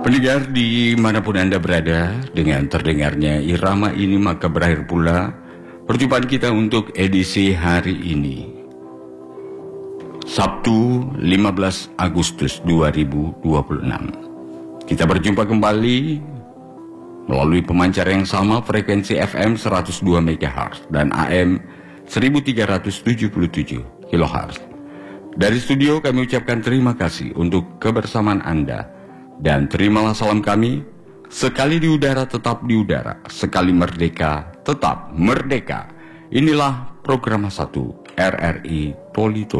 Pendengar dimanapun Anda berada, dengan terdengarnya irama ini maka berakhir pula perjumpaan kita untuk edisi hari ini. Sabtu 15 Agustus 2026. Kita berjumpa kembali melalui pemancar yang sama, frekuensi FM 102 MHz dan AM 1377 kHz. Dari studio kami ucapkan terima kasih untuk kebersamaan Anda. Dan terimalah salam kami, sekali di udara tetap di udara, sekali merdeka tetap merdeka. Inilah program 1 RRI Polito.